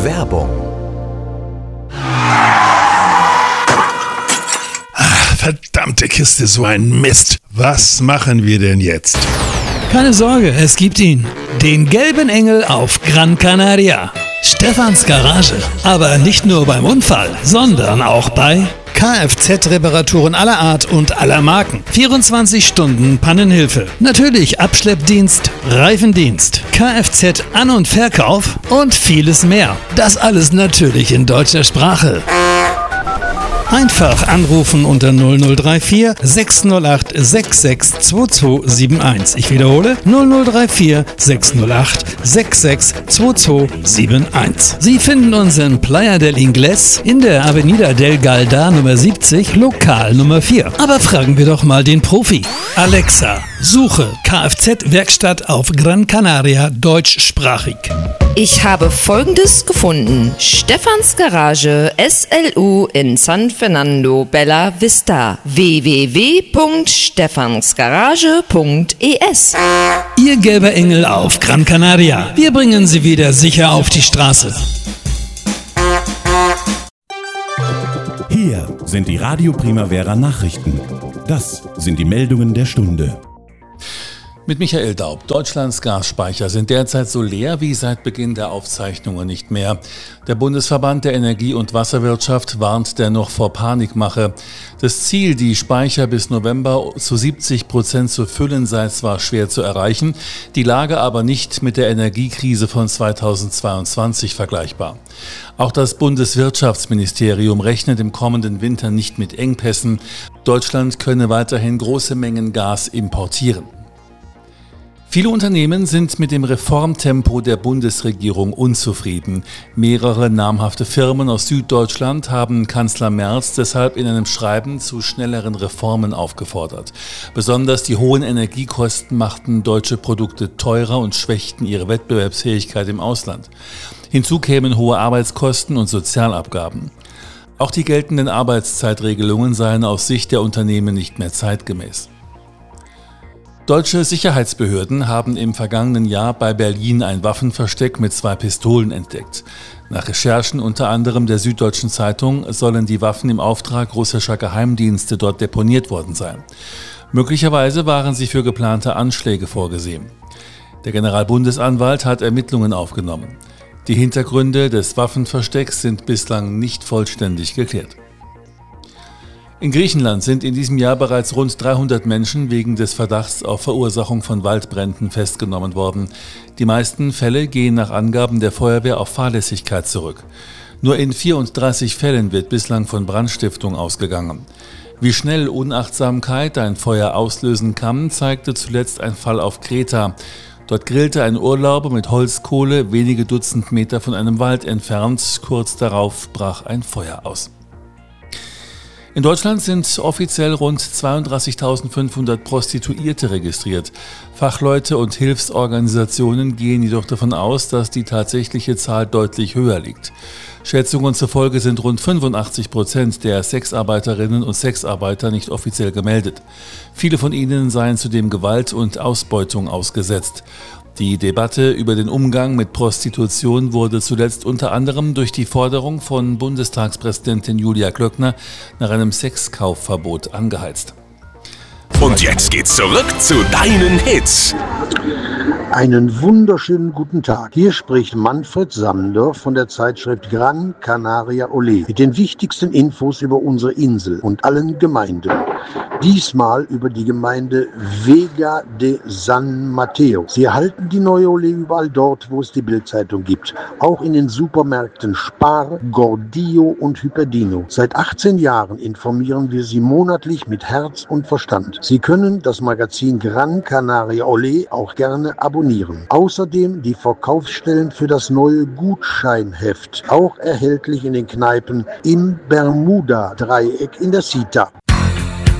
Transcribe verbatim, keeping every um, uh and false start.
Werbung. Ach, verdammte Kiste, so ein Mist. Was machen wir denn jetzt? Keine Sorge, es gibt ihn. Den gelben Engel auf Gran Canaria. Stefans Garage. Aber nicht nur beim Unfall, sondern auch bei Kfz-Reparaturen aller Art und aller Marken. vierundzwanzig Stunden Pannenhilfe. Natürlich Abschleppdienst, Reifendienst, Kfz-An- und Verkauf und vieles mehr. Das alles natürlich in deutscher Sprache. Einfach anrufen unter null null drei vier sechs null acht sechs sechs zwei zwei sieben eins. Ich wiederhole null null drei vier sechs null acht sechs sechs zwei zwei sieben eins. Sie finden uns in Playa del Ingles in der Avenida del Galda Nummer siebzig, Lokal Nummer vier. Aber fragen wir doch mal den Profi. Alexa, suche Kfz-Werkstatt auf Gran Canaria deutschsprachig. Ich habe Folgendes gefunden. Stefans Garage S L U in San Fernando Bella Vista. w w w punkt stefansgarage punkt e s. Ihr gelber Engel auf Gran Canaria. Wir bringen Sie wieder sicher auf die Straße. Hier sind die Radio Primavera Nachrichten. Das sind die Meldungen der Stunde. Mit Michael Daub. Deutschlands Gasspeicher sind derzeit so leer wie seit Beginn der Aufzeichnungen nicht mehr. Der Bundesverband der Energie- und Wasserwirtschaft warnt dennoch vor Panikmache. Das Ziel, die Speicher bis November zu siebzig Prozent zu füllen, sei zwar schwer zu erreichen, die Lage aber nicht mit der Energiekrise von zweitausendzweiundzwanzig vergleichbar. Auch das Bundeswirtschaftsministerium rechnet im kommenden Winter nicht mit Engpässen. Deutschland könne weiterhin große Mengen Gas importieren. Viele Unternehmen sind mit dem Reformtempo der Bundesregierung unzufrieden. Mehrere namhafte Firmen aus Süddeutschland haben Kanzler Merz deshalb in einem Schreiben zu schnelleren Reformen aufgefordert. Besonders die hohen Energiekosten machten deutsche Produkte teurer und schwächten ihre Wettbewerbsfähigkeit im Ausland. Hinzu kämen hohe Arbeitskosten und Sozialabgaben. Auch die geltenden Arbeitszeitregelungen seien aus Sicht der Unternehmen nicht mehr zeitgemäß. Deutsche Sicherheitsbehörden haben im vergangenen Jahr bei Berlin ein Waffenversteck mit zwei Pistolen entdeckt. Nach Recherchen unter anderem der Süddeutschen Zeitung sollen die Waffen im Auftrag russischer Geheimdienste dort deponiert worden sein. Möglicherweise waren sie für geplante Anschläge vorgesehen. Der Generalbundesanwalt hat Ermittlungen aufgenommen. Die Hintergründe des Waffenverstecks sind bislang nicht vollständig geklärt. In Griechenland sind in diesem Jahr bereits rund dreihundert Menschen wegen des Verdachts auf Verursachung von Waldbränden festgenommen worden. Die meisten Fälle gehen nach Angaben der Feuerwehr auf Fahrlässigkeit zurück. Nur in vierunddreißig Fällen wird bislang von Brandstiftung ausgegangen. Wie schnell Unachtsamkeit ein Feuer auslösen kann, zeigte zuletzt ein Fall auf Kreta. Dort grillte ein Urlauber mit Holzkohle wenige Dutzend Meter von einem Wald entfernt. Kurz darauf brach ein Feuer aus. In Deutschland sind offiziell rund zweiunddreißigtausendfünfhundert Prostituierte registriert. Fachleute und Hilfsorganisationen gehen jedoch davon aus, dass die tatsächliche Zahl deutlich höher liegt. Schätzungen zufolge sind rund fünfundachtzig Prozent der Sexarbeiterinnen und Sexarbeiter nicht offiziell gemeldet. Viele von ihnen seien zudem Gewalt und Ausbeutung ausgesetzt. Die Debatte über den Umgang mit Prostitution wurde zuletzt unter anderem durch die Forderung von Bundestagspräsidentin Julia Klöckner nach einem Sexkaufverbot angeheizt. Und jetzt geht's zurück zu deinen Hits. Einen wunderschönen guten Tag. Hier spricht Manfred Sander von der Zeitschrift Gran Canaria Olé mit den wichtigsten Infos über unsere Insel und allen Gemeinden. Diesmal über die Gemeinde Vega de San Mateo. Sie erhalten die neue Olé überall dort, wo es die Bild-Zeitung gibt. Auch in den Supermärkten Spar, Gordillo und Hyperdino. Seit achtzehn Jahren informieren wir Sie monatlich mit Herz und Verstand. Sie können das Magazin Gran Canaria Olé auch gerne abonnieren. Außerdem die Verkaufsstellen für das neue Gutscheinheft, auch erhältlich in den Kneipen im Bermuda-Dreieck in der Cita.